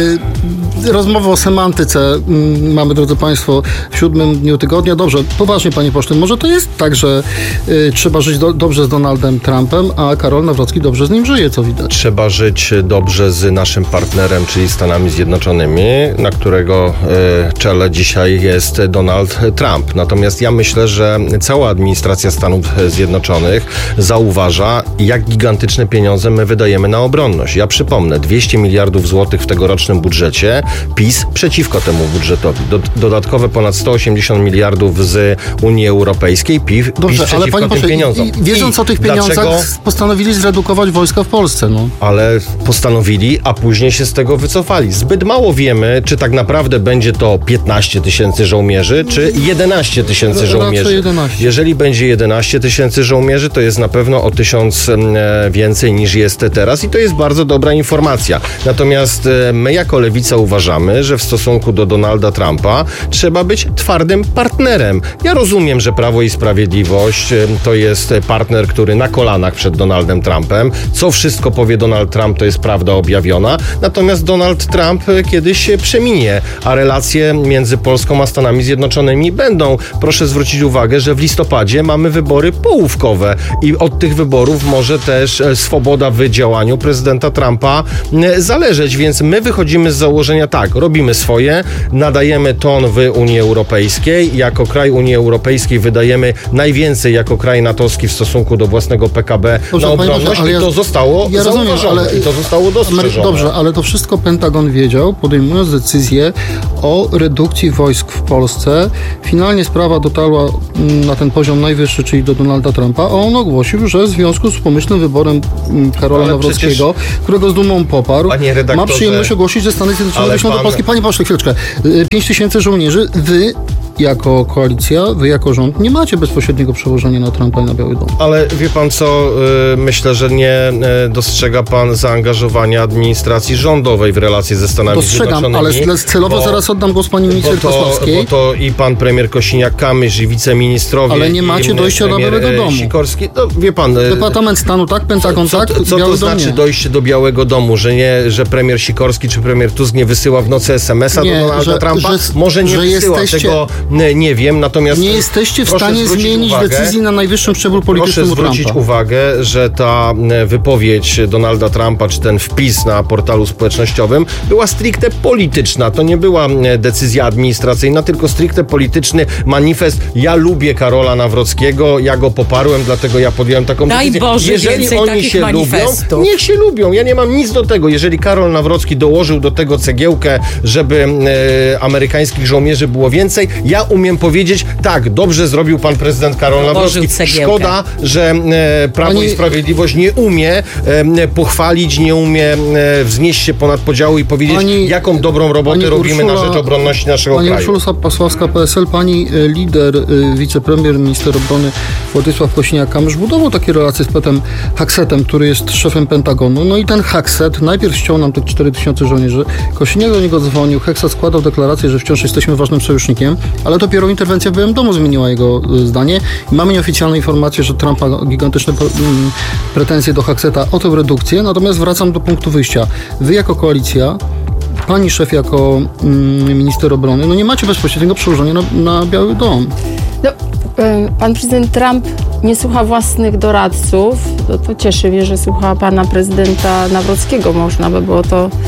Yy, rozmowa o semantyce mm, mamy, drodzy państwo, w siódmym dniu tygodnia. Dobrze, poważnie, panie pośle, może to jest tak, że y, trzeba żyć do, dobrze z Donaldem Trumpem, a Karol Nawrocki dobrze z nim żyje, co widać. Trzeba żyć dobrze z naszym partnerem, czyli Stanami Zjednoczonymi, na którego e, czele dzisiaj jest Donald Trump. Natomiast ja myślę, że cała administracja Stanów Zjednoczonych zauważa, jak gigantyczne pieniądze my wydajemy na obronność. Ja przypomnę, dwieście miliardów złotych w tegorocznym budżecie, PiS przeciwko temu budżetowi. Do, dodatkowe ponad sto osiemdziesiąt miliardów z Unii Europejskiej, PiS, PiS Dobrze, ale przeciwko panie tym pośle, pieniądzom. i, i, wiedząc I o tych pieniądzach, dlaczego? postanowili zredukować wojska w Polsce, no. Ale postanowili, a później się z tego wycofali. Zbyt mało wiemy, czy tak naprawdę będzie to piętnaście tysięcy żołnierzy, czy jedenaście tysięcy Raczej żołnierzy. jedenaście. Jeżeli będzie jedenaście tysięcy żołnierzy, to jest na pewno o tysiąc e, więcej niż jest teraz i to jest bardzo dobra informacja. Natomiast e, my jako Lewica uważamy, że w stosunku do Donalda Trumpa trzeba być twardym partnerem. Ja rozumiem, że Prawo i Sprawiedliwość e, to jest partner, który na kolanach przed Donaldem Trumpem. Co wszystko powie Donald Trump, to jest prawda objawiona. Natomiast Donald Trump e, kiedyś się przeminie, a relacje między Polską a Stanami Zjednoczonymi będą. Proszę zwrócić uwagę, że w listopadzie mamy wybory połówkowe i od tych wyborów może też e, swoboda w działaniu prezydenta Trumpa e, zależeć, więc my wychodzimy z założenia tak, robimy swoje, nadajemy ton w Unii Europejskiej, jako kraj Unii Europejskiej wydajemy najwięcej jako kraj natowski w stosunku do własnego P K B Dobrze, na panie obronność pośle, ale i ja- to zostało ja rozumiem, zauważone ale- i to zostało dostrzeżone. Dobrze, ale to wszystko Pentagon wiedział, podejmując decyzję o redukcji wojsk w Polsce. Finalnie sprawa dotarła mm, na ten poziom najwyższy, czyli do Donalda Trumpa, a on ogłosił, że w związku z pomyślnym wyborem mm, Karola Ale Nawrockiego, którego z dumą poparł, Panie redaktorze, ma przyjemność ogłosić, że Stany Zjednoczone ale wyślą do pan- Polski. Panie pośle, chwileczkę. Y, pięć tysięcy żołnierzy. Wy jako koalicja, wy jako rząd nie macie bezpośredniego przełożenia na Trumpa i na Biały Dom. Ale wie pan co, y, myślę, że nie y, dostrzega pan zaangażowania administracji rządowej w relacje ze Stanami Dostrzegam, Zjednoczonymi. ale celowo bo- zaraz oddam głos pani minister bo to, Kosławskiej. bo to i pan premier Kosiniak-Kamysz, i wiceministrowie. Ale nie macie i dojścia do premier, Białego e, Domu. Sikorski, no wie pan... e, Departament Stanu tak, Pentagon co, tak, co, co Biały to Dom znaczy nie. dojście do Białego Domu? Że nie, że premier Sikorski czy premier Tusk nie wysyła w nocy es em es a Nie, do Donalda że- Trumpa? że- Może nie że wysyła, jesteście- tego nie, nie wiem, natomiast... Nie jesteście w proszę stanie zwrócić zmienić uwagę, decyzji na najwyższym szczeblu Proszę politycznym u zwrócić Trumpa. uwagę, że ta e, wypowiedź Donalda Trumpa, czy ten wpis na portalu społecznościowym była stricte polityczna. To nie była e, decyzja administracyjna, tylko stricte polityczny manifest. Ja lubię Karola Nawrockiego, ja go poparłem, dlatego ja podjąłem taką Daj decyzję. Boże, Jeżeli więcej oni takich się manifestów. lubią, niech się lubią. Ja nie mam nic do tego. Jeżeli Karol Nawrocki dołożył do tego cegiełkę, żeby e, amerykańskich żołnierzy było więcej, ja umiem powiedzieć, tak, dobrze zrobił pan prezydent Karol Dołożył Nawrocki. cegiełkę. Szkoda, że e, Prawo Pani- i Sprawiedliwość nie umie e, pochwalić, nie umie e, wznieść się ponad podziały i powiedzieć, Pani- jaką dobrą robotę pani robimy na Urszula- rzecz obronności naszego Pani kraju. Urszula Pasławska, P S L, pani y, lider, y, wicepremier, minister obrony Władysław Kosiniak-Kamysz budował takie relacje z Petem Hacksettem, który jest szefem Pentagonu. No i ten Hackset najpierw ściął nam tych cztery tysiące żołnierzy. Kosiniak do niego dzwonił, Hackset składał deklarację, że wciąż jesteśmy ważnym sojusznikiem, ale dopiero interwencja w Białym Domu zmieniła jego y, zdanie. I mamy nieoficjalne informacje, że Trump ma gigantyczne pro- mm, pretensje do Hackseta o tę redukcję. Natomiast wracam do punktu wyjścia. Wy jako koalicja, pani szef jako mm, minister obrony, no nie macie bezpośredniego przełożenia na, na Biały Dom. No, em, pan prezydent Trump nie słucha własnych doradców. To, to cieszy mnie, że słucha pana prezydenta Nawrockiego. Można by było to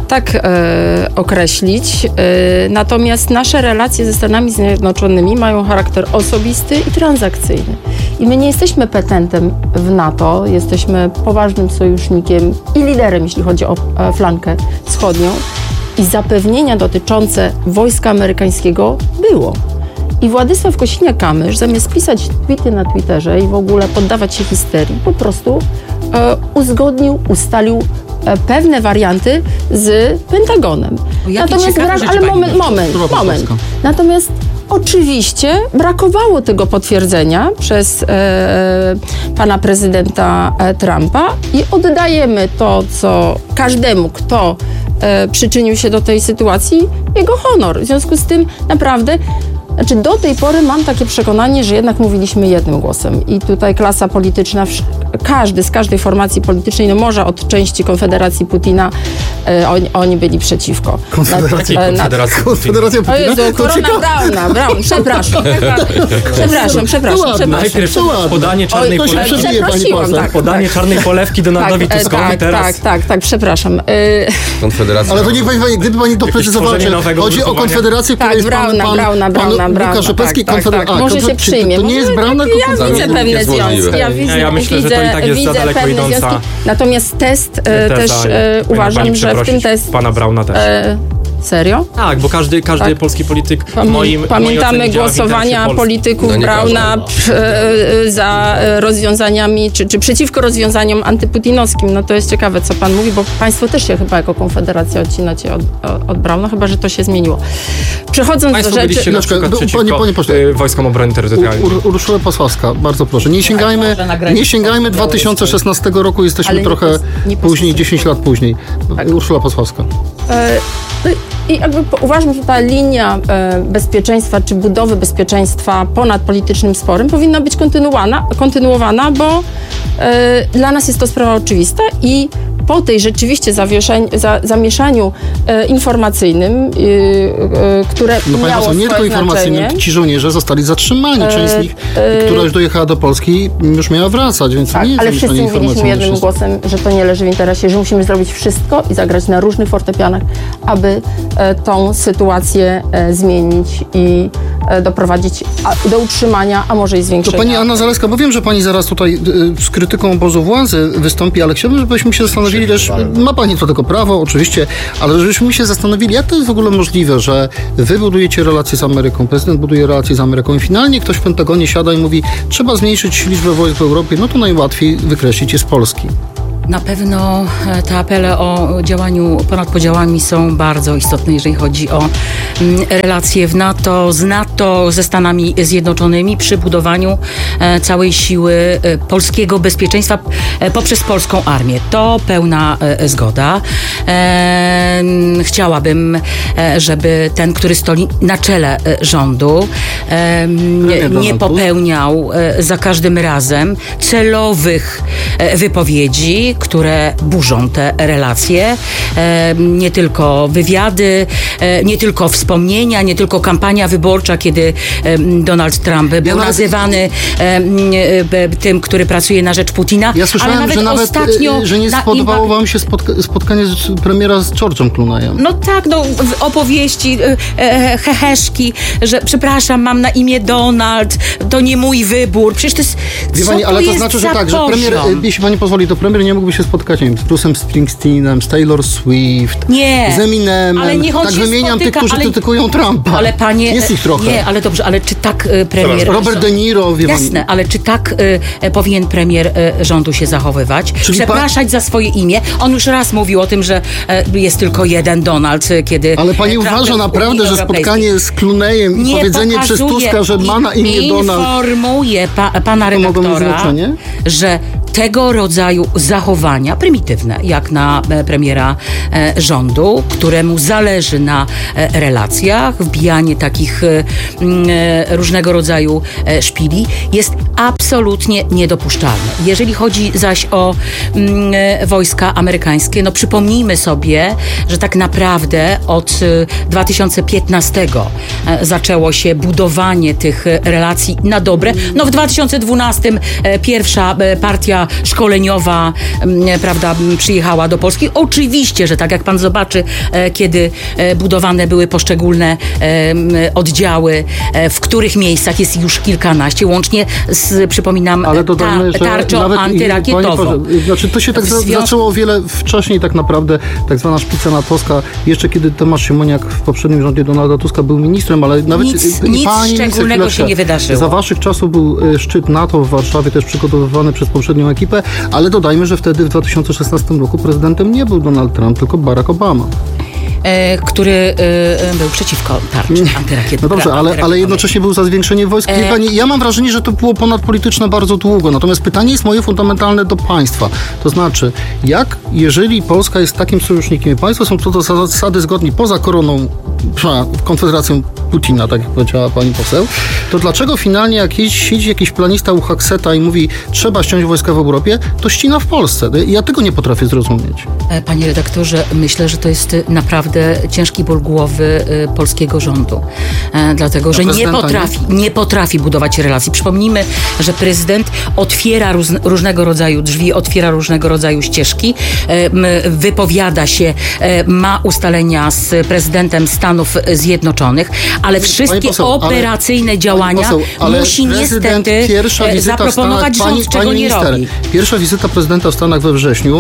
tak e, określić. E, natomiast nasze relacje ze Stanami Zjednoczonymi mają charakter osobisty i transakcyjny. I my nie jesteśmy petentem w NATO, jesteśmy poważnym sojusznikiem i liderem, jeśli chodzi o e, flankę wschodnią. I zapewnienia dotyczące wojska amerykańskiego było. I Władysław Kosiniak-Kamysz, zamiast pisać tweety na Twitterze i w ogóle poddawać się histerii, po prostu e, uzgodnił, ustalił e, pewne warianty z Pentagonem. Natomiast brak, ale moment, moment, moment. Natomiast oczywiście brakowało tego potwierdzenia przez e, pana prezydenta e, Trumpa i oddajemy to, co każdemu, kto e, przyczynił się do tej sytuacji, jego honor. W związku z tym naprawdę Znaczy do tej pory mam takie przekonanie, że jednak mówiliśmy jednym głosem i tutaj klasa polityczna, każdy z każdej formacji politycznej, no może od części Konfederacji Putina, e, oni, oni byli przeciwko. Konfederacja, na, Konfederacja, Konfederacja Putina? O Jezu, korona Brauna, Braun, przepraszam. Przepraszam, przepraszam, przepraszam. Najpierw podanie czarnej Oj, polewki, przeprosiłam, tak, podanie tak. czarnej polewki Donaldowi tak, Tuskowi, tak, teraz... Tak, tak, tak, przepraszam. Konfederacja. Ale to niech pani, pani, gdyby pani doprecyzowała, że chodzi o Konfederację, która tak, jest Brauna, pan, Brauna, Brauna, pan Brauna, Łukasz Rzepecki, tak, Konfederacja. tak, tak. Może się przyjmie. To nie jest Brauna, tylko Ja widzę Konfederacja. pewne związki. Ja, widzę, ja myślę, widzę, że to i tak jest widzę za daleko pewne idąca związki. Natomiast test e, teza, też e, powinna uważam, pani że w tym przeprosić test... pana Brauna też. E, Serio? Tak, bo każdy, każdy Tak. polski polityk w Pamię- moim Pamiętamy mojej ocenie działa w głosowania interesie Polski. polityków No nie Brauna e, za e, rozwiązaniami, czy, czy przeciwko rozwiązaniom antyputinowskim. No to jest ciekawe, co pan mówi, bo państwo też się chyba jako Konfederacja odcinacie od, od Brauna, chyba że to się zmieniło. Przechodząc Państwo do byliście rzeczy... na przykład Panie- przeciwko panie pośle, y, Wojskom Obrony Terytorialnej. Ur, Urszula Pasławska, bardzo proszę. Nie sięgajmy, może na granicy nie sięgajmy dwa tysiące szesnastego roku, jesteśmy Ale nie trochę pos- nie później, pos- dziesięć lat później. Tak. Urszula Pasławska. E, no I jakby po- uważam, że ta linia e, bezpieczeństwa, czy budowy bezpieczeństwa ponad politycznym sporem powinna być kontynuowana, kontynuowana bo e, dla nas jest to sprawa oczywista i po tej rzeczywiście zawieszeń, za, zamieszaniu e, informacyjnym, e, e, które No panie miało poseł, nie tylko swoje informacyjnym, znaczenie. ci żołnierze zostali zatrzymani. Część z nich, e, która już dojechała do Polski, już miała wracać, więc to Tak, nie jest ale zamieszanie wszyscy mówiliśmy informacyjne jednym wszystko. głosem, że to nie leży w interesie, że musimy zrobić wszystko i zagrać na różnych fortepianach, aby e, tą sytuację e, zmienić i e, doprowadzić a, do utrzymania, a może i To zwiększenia. pani Anna Zalewska, bo wiem, że pani zaraz tutaj y, z krytyką obozu władzy wystąpi, ale chciałbym, żebyśmy się zastanowili też, ma pani do tego prawo oczywiście, ale żebyśmy się zastanowili, jak to jest w ogóle możliwe, że wy budujecie relacje z Ameryką, prezydent buduje relacje z Ameryką i finalnie ktoś w Pentagonie siada i mówi, trzeba zmniejszyć liczbę wojsk w Europie, no to najłatwiej wykreślić je z Polski. Na pewno e, te apele o działaniu ponad podziałami są bardzo istotne, jeżeli chodzi o mm, relacje w NATO, z NATO, ze Stanami Zjednoczonymi przy budowaniu e, całej siły e, polskiego bezpieczeństwa e, poprzez polską armię. To pełna e, zgoda. E, chciałabym, e, żeby ten, który stoi na czele e, rządu, e, nie, nie popełniał e, za każdym razem celowych e, wypowiedzi, które burzą te relacje. E, nie tylko wywiady, e, nie tylko wspomnienia, nie tylko kampania wyborcza, kiedy e, Donald Trump był nawet- nazywany e, e, tym, który pracuje na rzecz Putina. Ja słyszałem, ale nawet że nawet, ostatnio y, że nie na spodobało inwaz- wam się spotka- spotkanie z premiera z George'em Clooneyem. No tak, no w opowieści, e, e, heheszki, że przepraszam, mam na imię Donald, to nie mój wybór. Przecież to jest, Wie co pani, ale to jest znaczy, że za tak, że premier, poziom? jeśli pani pozwoli, to premier nie mógłby się spotkać, nie wiem, z Bruce'em Springsteenem, z Taylor Swift, Nie, z Eminemem. ale niech on tak się wymieniam tych, spotyka, którzy ale- krytykują Trumpa. Ale panie... Jest ich trochę. Nie, ale dobrze, ale czy tak e, premier... Robert De Niro, wie pani. Jasne, ale czy tak e, powinien premier e, rządu się zachowywać? Czyli Przepraszać za swoje imię? On już raz mówił o tym, że e, jest tylko jeden Donald, e, kiedy... Ale pani e, Trump uważa był w naprawdę, Unii że Europejskiej. spotkanie z Clooneyem i Nie powiedzenie przez pokazuje Tuska, że ma na imię i Donald, informuje pa, pana to mogło mieć redaktora, znaczenie? że tego rodzaju zachowania, prymitywne, jak na e, premiera e, rządu, któremu zależy na e, relacjach, wbijanie takich e, m, e, różnego rodzaju e, szpili, jest absolutnie niedopuszczalne. Jeżeli chodzi zaś o m, e, wojska amerykańskie, no przypomnijmy sobie, że tak naprawdę od e, dwa tysiące piętnastego e, zaczęło się budowanie tych e, relacji na dobre. No w dwa tysiące dwunastym e, pierwsza e, partia grupa szkoleniowa, prawda, przyjechała do Polski. Oczywiście, że tak jak pan zobaczy, kiedy budowane były poszczególne oddziały, w których miejscach jest już kilkanaście, łącznie z, przypominam, ale dodajmy, ta, że tarczą nawet, antyrakietową. Panie, znaczy to się tak za, związku... zaczęło o wiele wcześniej tak naprawdę, tak zwana szpica natowska, jeszcze kiedy Tomasz Siemoniak w poprzednim rządzie Donalda Tuska był ministrem, ale nawet... Nic, i, nic pani szczególnego się nie wydarzyło. Za waszych czasów był szczyt NATO w Warszawie, też przygotowywany przez poprzednią ekipę, ale dodajmy, że wtedy w dwa tysiące szesnastym roku prezydentem nie był Donald Trump, tylko Barack Obama. E, który e, był przeciwko tarczy antyrakietowej. No dobrze, ale, ale jednocześnie był za zwiększenie wojsk. E... Pani, ja mam wrażenie, że to było ponadpolityczne bardzo długo. Natomiast pytanie jest moje fundamentalne do państwa. To znaczy, jak, jeżeli Polska jest takim sojusznikiem i państwo są co do zasady zgodni poza koroną, konfederacją Putina, tak jak powiedziała pani poseł, to dlaczego finalnie jak siedzi jakiś planista u Huxeta i mówi, trzeba ściąć wojska w Europie, to ścina w Polsce? Ja tego nie potrafię zrozumieć. Panie redaktorze, myślę, że to jest naprawdę ciężki ból głowy polskiego rządu. E, dlatego, że nie potrafi, nie potrafi budować relacji. Przypomnijmy, że prezydent otwiera róz, różnego rodzaju drzwi, otwiera różnego rodzaju ścieżki, e, wypowiada się, e, ma ustalenia z prezydentem Stanów Zjednoczonych, ale wszystkie poseł, operacyjne ale, działania poseł, ale musi niestety zaproponować Stanach, rząd, pani, czego pani nie minister, robi. Pierwsza wizyta prezydenta w Stanach we wrześniu.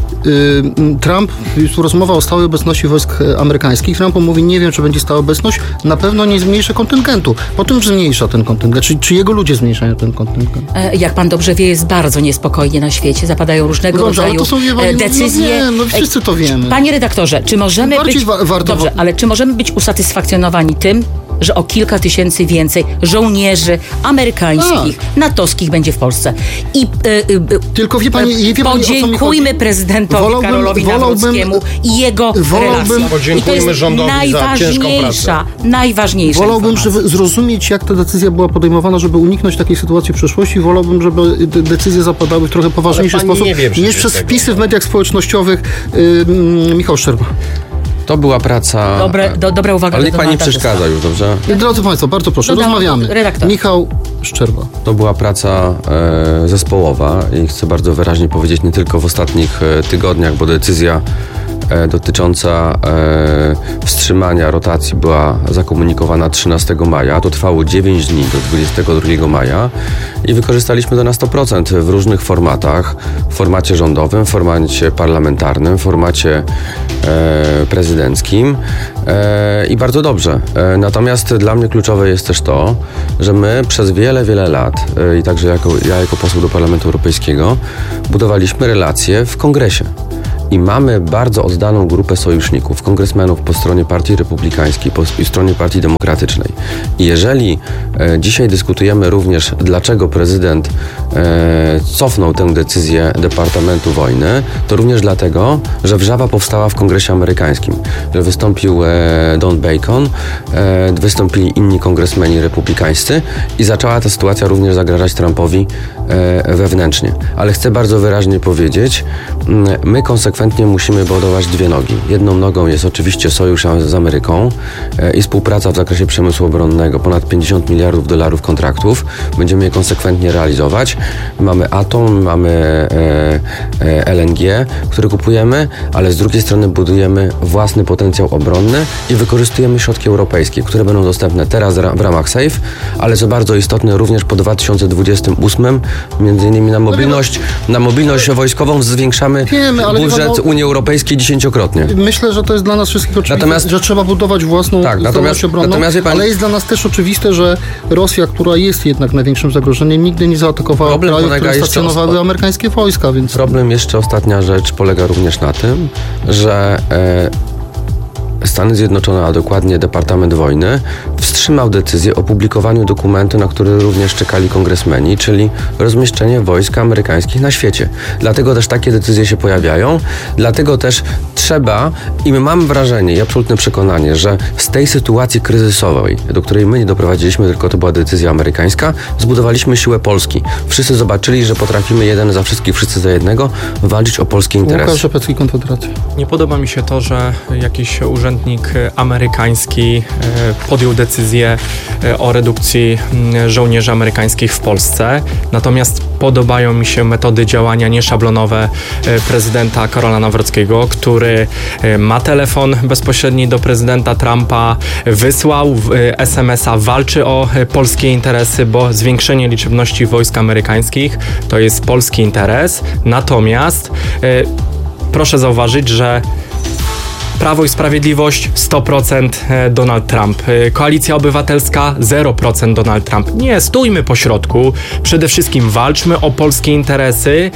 Trump, jest rozmowa o stałej obecności wojsk amerykańskich. Trump mówi, nie wiem, czy będzie stała obecność, na pewno nie zmniejszy kontyngentu. Potem zmniejsza ten kontyngent. Czy, czy jego ludzie zmniejszają ten kontyngent? Jak pan dobrze wie, jest bardzo niespokojnie na świecie. Zapadają różnego no dobrze, rodzaju ale to są, wie, decyzje. No, nie, no wszyscy to wiemy. Panie redaktorze, czy możemy być... Wa- warto... Dobrze, ale czy możemy być usatysfakcjonowani tym, że o kilka tysięcy więcej żołnierzy amerykańskich, A. natowskich będzie w Polsce? I y, y, Tylko wie pani, wie pani, podziękujmy prezydentowi wolałbym, Karolowi Nawrockiemu i jego relacjom. Podziękujmy rządowi za ciężką pracę. Najważniejsza Wolałbym, informacja. żeby zrozumieć, jak ta decyzja była podejmowana, żeby uniknąć takiej sytuacji w przyszłości. Wolałbym, żeby te decyzje zapadały w trochę poważniejszy sposób niż przez wpisy w mediach społecznościowych. Yy, Michał Szczerba. To była praca... Dobre, do, dobra uwaga. Ale niech pani nie przeszkadza już, dobrze? Drodzy Państwo, bardzo proszę, Dodam, rozmawiamy. Redaktor. Michał Szczerba. To była praca e, zespołowa i chcę bardzo wyraźnie powiedzieć, nie tylko w ostatnich e, tygodniach, bo decyzja e, dotycząca e, wstrzymania rotacji była zakomunikowana trzynastego maja. To trwało dziewięć dni do dwudziestego drugiego maja i wykorzystaliśmy to na sto procent w różnych formatach. W formacie rządowym, w formacie parlamentarnym, w formacie e, prezydenckim e, i bardzo dobrze. E, natomiast dla mnie kluczowe jest też to, że my przez wiele, wiele lat e, i także jako, ja jako poseł do Parlamentu Europejskiego budowaliśmy relacje w Kongresie. I mamy bardzo oddaną grupę sojuszników, kongresmenów po stronie Partii Republikańskiej, po stronie Partii Demokratycznej. I jeżeli e, dzisiaj dyskutujemy również, dlaczego prezydent e, cofnął tę decyzję Departamentu Wojny, to również dlatego, że wrzawa powstała w Kongresie Amerykańskim. Że wystąpił e, Don Bacon, e, wystąpili inni kongresmeni republikańscy i zaczęła ta sytuacja również zagrażać Trumpowi e, wewnętrznie. Ale chcę bardzo wyraźnie powiedzieć, my konsekwentnie musimy budować dwie nogi. Jedną nogą jest oczywiście sojusz z Ameryką e, i współpraca w zakresie przemysłu obronnego. Ponad pięćdziesiąt miliardów dolarów kontraktów. Będziemy je konsekwentnie realizować. Mamy atom, mamy e, e, L N G, które kupujemy, ale z drugiej strony budujemy własny potencjał obronny i wykorzystujemy środki europejskie, które będą dostępne teraz w ramach SAFE, ale co bardzo istotne również po dwa tysiące dwudziestym ósmym, między innymi na mobilność, na mobilność wojskową zwiększamy Wiemy, budżet Unii Europejskiej dziesięciokrotnie. Myślę, że to jest dla nas wszystkich oczywiste, natomiast, że trzeba budować własną tak, zdolność obronną, natomiast, pan, ale jest dla nas też oczywiste, że Rosja, która jest jednak największym zagrożeniem, nigdy nie zaatakowała krajów, które stacjonowały amerykańskie wojska. Więc... Problem, jeszcze ostatnia rzecz, polega również na tym, że e, Stany Zjednoczone, a dokładnie Departament Wojny, wstrzymał decyzję o publikowaniu dokumentu, na który również czekali kongresmeni, czyli rozmieszczenie wojsk amerykańskich na świecie. Dlatego też takie decyzje się pojawiają, dlatego też trzeba, i my mamy wrażenie i absolutne przekonanie, że z tej sytuacji kryzysowej, do której my nie doprowadziliśmy, tylko to była decyzja amerykańska, zbudowaliśmy siłę Polski. Wszyscy zobaczyli, że potrafimy jeden za wszystkich, wszyscy za jednego walczyć o polskie interesy. Łukasz Rzepecki, Konfederacja. Nie podoba mi się to, że jakiś urzędnik amerykański podjął decyzję decyzję o redukcji żołnierzy amerykańskich w Polsce. Natomiast podobają mi się metody działania nieszablonowe prezydenta Karola Nawrockiego, który ma telefon bezpośredni do prezydenta Trumpa, wysłał es em es a, walczy o polskie interesy, bo zwiększenie liczebności wojsk amerykańskich to jest polski interes. Natomiast proszę zauważyć, że Prawo i Sprawiedliwość sto procent Donald Trump. Koalicja Obywatelska zero procent Donald Trump. Nie, stójmy po środku. Przede wszystkim walczmy o polskie interesy.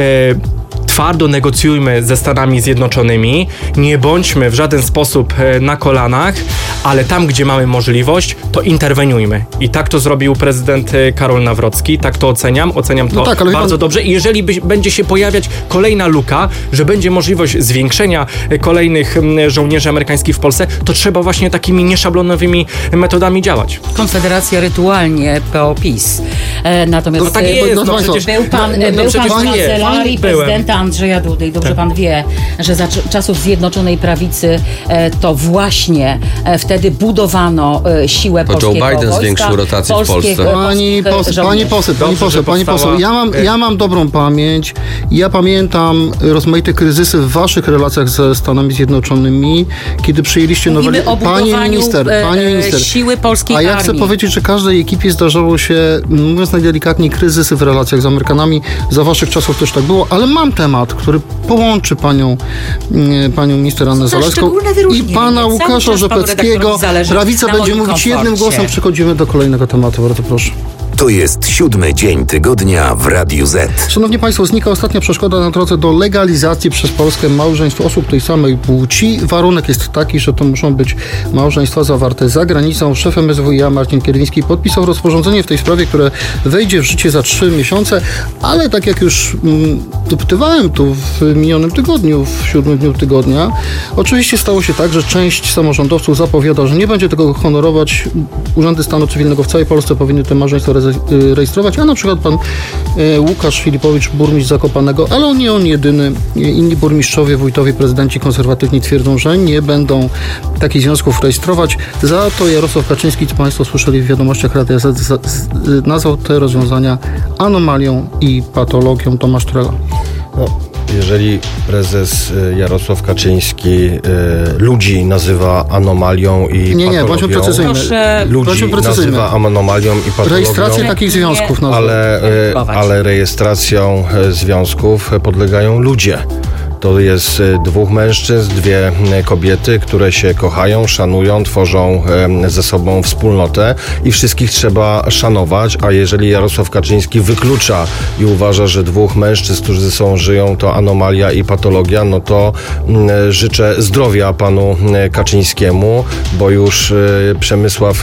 Twardo negocjujmy ze Stanami Zjednoczonymi. Nie bądźmy w żaden sposób na kolanach, ale tam, gdzie mamy możliwość, to interweniujmy. I tak to zrobił prezydent Karol Nawrocki. Tak to oceniam. Oceniam to no tak, bardzo pan... dobrze. I jeżeli by, będzie się pojawiać kolejna luka, że będzie możliwość zwiększenia kolejnych żołnierzy amerykańskich w Polsce, to trzeba właśnie takimi nieszablonowymi metodami działać. Konfederacja rytualnie P O PiS. E, natomiast no tak jest, no, no przecież był pan, no, no, był przecież pan w kancelarii prezydenta Andrzeja Dudy i dobrze tak. pan wie, że za czasów Zjednoczonej Prawicy e, to właśnie e, wtedy budowano e, siłę to polskiego Joe Biden wojska, zwiększył rotację w Polsce. Pani poseł, pani poseł, pani poseł, pani poseł, ja mam, ja mam dobrą pamięć. Ja pamiętam rozmaite kryzysy w waszych relacjach ze Stanami Zjednoczonymi, kiedy przyjęliście Mówimy noweli... o Pani minister, e, pani minister. siły polskiej A ja armii. chcę powiedzieć, że każdej ekipie zdarzało się, mówiąc najdelikatniej, kryzysy w relacjach z Amerykanami. Za waszych czasów też tak było, ale mam temat, który połączy panią, panią minister Annę Zalewską i pana Łukasza Rzepeckiego. Prawica będzie mówić komforcie. jednym głosem. Przechodzimy do kolejnego tematu. Bardzo proszę. To jest siódmy dzień tygodnia w Radiu Z. Szanowni Państwo, znika ostatnia przeszkoda na drodze do legalizacji przez Polskę małżeństw osób tej samej płci. Warunek jest taki, że to muszą być małżeństwa zawarte za granicą. Szef M S W i A Marcin Kierwiński podpisał rozporządzenie w tej sprawie, które wejdzie w życie za trzy miesiące, ale tak jak już mm, dopytywałem tu w minionym tygodniu, w siódmym dniu tygodnia, oczywiście stało się tak, że część samorządowców zapowiada, że nie będzie tego honorować. Urzędy stanu cywilnego w całej Polsce powinny te małżeństwa rejestrować, a na przykład pan e, Łukasz Filipowicz, burmistrz Zakopanego, ale on nie on jedyny. Inni burmistrzowie, wójtowie, prezydenci konserwatywni twierdzą, że nie będą takich związków rejestrować. Za to Jarosław Kaczyński, co Państwo słyszeli w wiadomościach Radia Z, z, z, nazwał te rozwiązania anomalią i patologią. Tomasz Trela. No, jeżeli prezes Jarosław Kaczyński y, ludzi nazywa anomalią i nie, nie, patologią... bądźmy precyzyjni. Ludzi nazywa anomalią i patologią... Rejestrację takich związków nazwa. Ale, y, ale rejestracją związków podlegają ludzie. To jest dwóch mężczyzn, dwie kobiety, które się kochają, szanują, tworzą ze sobą wspólnotę i wszystkich trzeba szanować, a jeżeli Jarosław Kaczyński wyklucza i uważa, że dwóch mężczyzn, którzy ze sobą żyją, to anomalia i patologia, no to życzę zdrowia panu Kaczyńskiemu, bo już Przemysław